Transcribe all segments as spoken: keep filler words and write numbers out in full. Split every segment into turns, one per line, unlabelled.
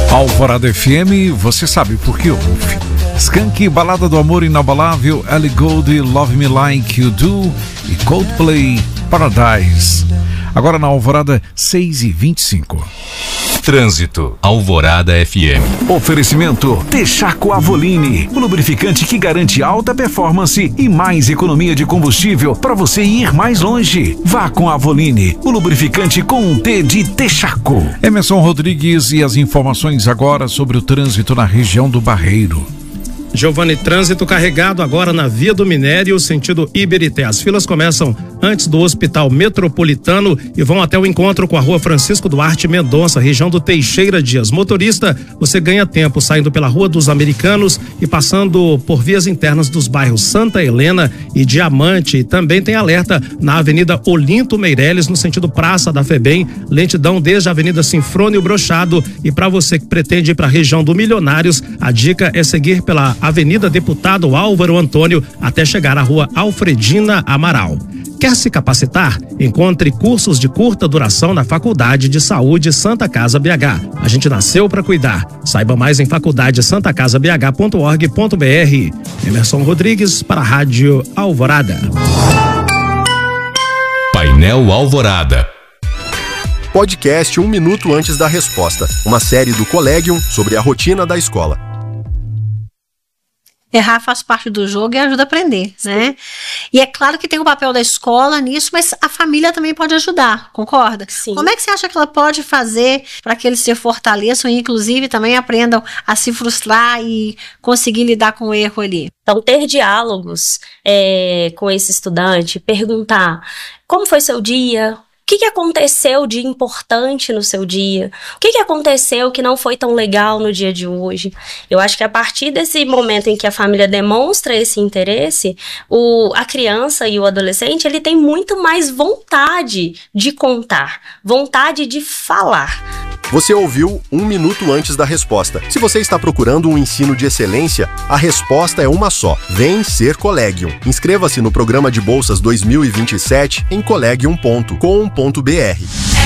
Alvorada F M, você sabe por que ouve. Skank, Balada do Amor Inabalável, Ellie Goulding, Love Me Like You Do e Coldplay, Paradise. Agora na Alvorada, seis e vinte e cinco.
Trânsito, Alvorada F M.
Oferecimento Texaco Avoline, o lubrificante que garante alta performance e mais economia de combustível para você ir mais longe. Vá com a Avoline, o lubrificante com um T de Texaco.
Emerson Rodrigues e as informações agora sobre o trânsito na região do Barreiro.
Giovanni, trânsito carregado agora na Via do Minério, sentido Iberité. As filas começam antes do Hospital Metropolitano e vão até o encontro com a Rua Francisco Duarte Mendonça, região do Teixeira Dias. Motorista, você ganha tempo saindo pela Rua dos Americanos e passando por vias internas dos bairros Santa Helena e Diamante. E também tem alerta na Avenida Olinto Meireles, no sentido Praça da Febem, lentidão desde a Avenida Sinfrônio Brochado. E para você que pretende ir para a região do Milionários, a dica é seguir pela Avenida Deputado Álvaro Antônio até chegar à Rua Alfredina Amaral. Quer se capacitar? Encontre cursos de curta duração na Faculdade de Saúde Santa Casa B H. A gente nasceu para cuidar. Saiba mais em faculdade santa casa b h ponto org ponto b r. Emerson Rodrigues para a Rádio Alvorada.
Painel Alvorada.
Podcast Um Minuto Antes da Resposta. Uma série do Collegium sobre a rotina da escola.
Errar faz parte do jogo e ajuda a aprender, né? E é claro que tem o papel da escola nisso, mas a família também pode ajudar, concorda?
Sim.
Como é que você acha que ela pode fazer para que eles se fortaleçam e inclusive também aprendam a se frustrar e conseguir lidar com o erro ali?
Então, ter diálogos é, com esse estudante, perguntar como foi seu dia, o que, que aconteceu de importante no seu dia? O que, que aconteceu que não foi tão legal no dia de hoje? Eu acho que a partir desse momento em que a família demonstra esse interesse, o, a criança e o adolescente, ele tem muito mais vontade de contar, vontade de falar.
Você ouviu Um Minuto Antes da Resposta. Se você está procurando um ensino de excelência, a resposta é uma só. Vem ser Collegium. Inscreva-se no programa de bolsas dois mil e vinte e sete em collegium ponto com ponto b r.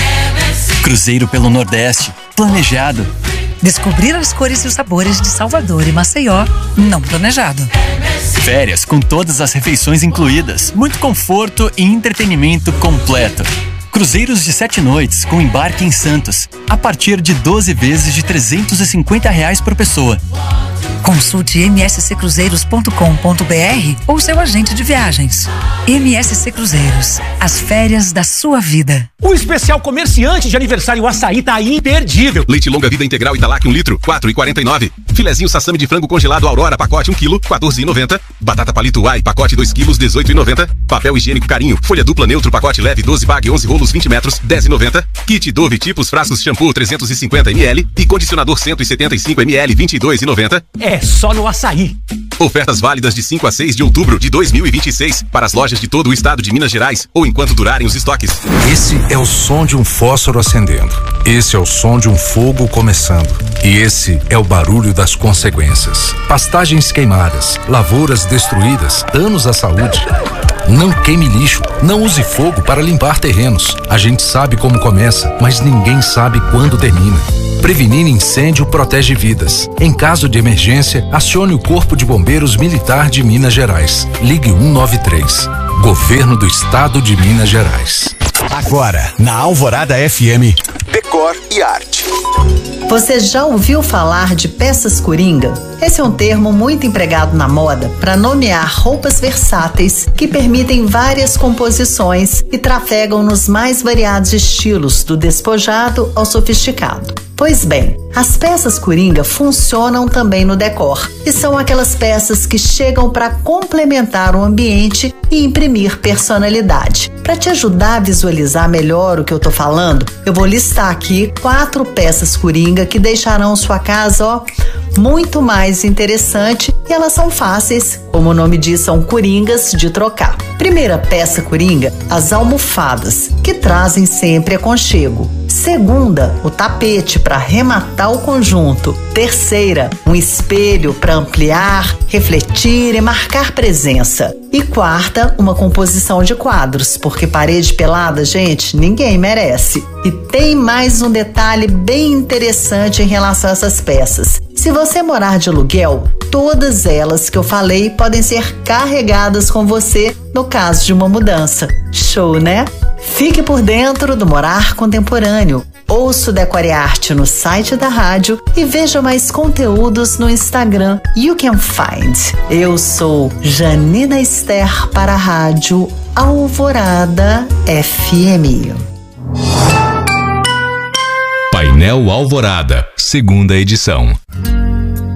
Cruzeiro pelo Nordeste. Planejado.
Descobrir as cores e os sabores de Salvador e Maceió. Não planejado.
Férias com todas as refeições incluídas. Muito conforto e entretenimento completo. Cruzeiros de sete noites com embarque em Santos, a partir de doze vezes de trezentos e cinquenta reais por pessoa.
Consulte m s c cruzeiros ponto com ponto b r ou seu agente de viagens. M S C Cruzeiros, as férias da sua vida.
O especial comerciante de aniversário Açaí tá imperdível.
Leite longa vida integral Italac um litro, quatro reais e quarenta e nove centavos. Filezinho sassami de frango congelado Aurora, pacote um quilo, quatorze reais e noventa centavos. Batata palito Uai, pacote dois quilos, dezoito reais e noventa centavos. Papel higiênico Carinho, folha dupla neutro, pacote leve doze bag, onze rolos, vinte metros, dez reais e noventa centavos. Kit Dove tipos frascos shampoo trezentos e cinquenta mililitros e condicionador cento e setenta e cinco mililitros, vinte e dois reais e noventa centavos.
É só no Açaí.
Ofertas válidas de cinco a seis de outubro de dois mil e vinte e seis para as lojas de todo o estado de Minas Gerais ou enquanto durarem os estoques.
Esse é o som de um fósforo acendendo. Esse é o som de um fogo começando. E esse é o barulho das consequências. Pastagens queimadas, lavouras destruídas, danos à saúde. Não queime lixo, não use fogo para limpar terrenos. A gente sabe como começa, mas ninguém sabe quando termina. Prevenir incêndio protege vidas. Em caso de emergência, acione o Corpo de Bombeiros Militar de Minas Gerais. Ligue um nove três. Governo do Estado de Minas Gerais.
Agora, na Alvorada F M,
Decor e Arte.
Você já ouviu falar de peças coringa? Esse é um termo muito empregado na moda para nomear roupas versáteis que permitem várias composições e trafegam nos mais variados estilos, do despojado ao sofisticado. Pois bem, as peças coringa funcionam também no decor e são aquelas peças que chegam para complementar o ambiente e imprimir personalidade. Para te ajudar a visualizar melhor o que eu tô falando, eu vou listar aqui quatro peças coringa que deixarão sua casa, ó, muito mais interessante, e elas são fáceis, como o nome diz, são coringas de trocar. Primeira peça coringa, as almofadas, que trazem sempre aconchego. Segunda, o tapete para arrematar o conjunto. Terceira, um espelho para ampliar, refletir e marcar presença. E quarta, uma composição de quadros, porque parede pelada, gente, ninguém merece. E tem mais um detalhe bem interessante em relação a essas peças. Se você morar de aluguel, todas elas que eu falei podem ser carregadas com você no caso de uma mudança. Show, né? Fique por dentro do Morar Contemporâneo. Ouça o Decore Arte no site da rádio e veja mais conteúdos no Instagram You Can Find. Eu sou Janina Esther para a Rádio Alvorada F M.
Painel Alvorada, segunda edição.